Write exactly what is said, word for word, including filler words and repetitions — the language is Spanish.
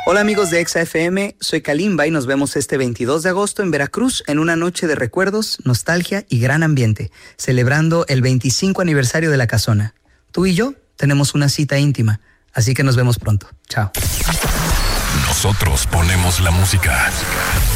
Hola amigos de Exa F M, soy Kalimba y nos vemos este veintidós de agosto en Veracruz en una noche de recuerdos, nostalgia y gran ambiente, celebrando el veinticinco aniversario de La Casona. Tú y yo tenemos una cita íntima, así que nos vemos pronto. Chao. Nosotros ponemos la música.